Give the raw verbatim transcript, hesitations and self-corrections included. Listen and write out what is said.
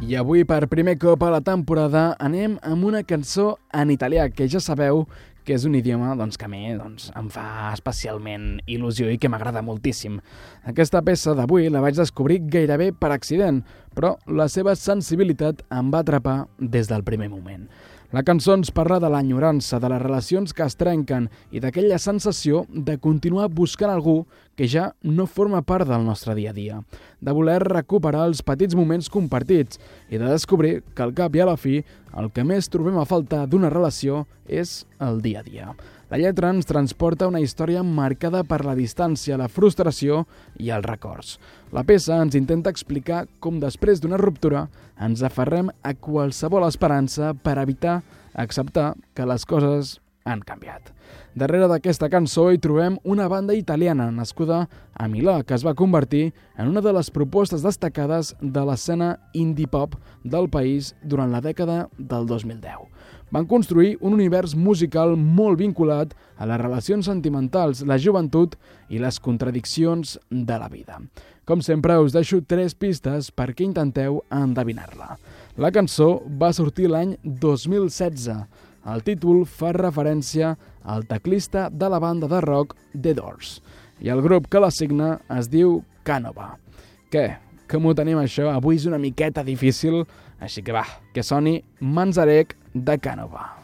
I avui, per primer cop a la temporada, anem amb una cançó en italià, que ja sabeu que és un idioma doncs, que a mi doncs, em fa especialment il·lusió i que m'agrada moltíssim. Aquesta peça d'avui la vaig descobrir gairebé per accident, però la seva sensibilitat em va atrapar des del primer moment. La cançó ens parla de l'enyorança, de les relacions que es trenquen i d'aquella sensació de continuar buscant algú que ja no forma part del nostre dia a dia, de voler recuperar els petits moments compartits i de descobrir que al cap i a la fi el que més trobem a faltar d'una relació és el dia a dia. La lletra ens transporta una història marcada per la distància, la frustració i els records. La peça ens intenta explicar com després d'una ruptura ens aferrem a qualsevol esperança per evitar acceptar que les coses han canviat. Darrere d'aquesta cançó hi trobem una banda italiana nascuda a Milà que es va convertir en una de les propostes destacades de l'escena indie pop del país durant la dècada del dos mil deu. Van construir un univers musical molt vinculat a les relacions sentimentals, la joventut i les contradiccions de la vida. Com sempre, us deixo tres pistes perquè intenteu endevinar-la. La cançó va sortir l'any dos mil setze. El títol fa referència al teclista de la banda de rock The Doors. I el grup que la signa es diu Canova. Què? Com ho tenim això? Avui és una miqueta difícil, així que va, que soni Manzarek de Canova.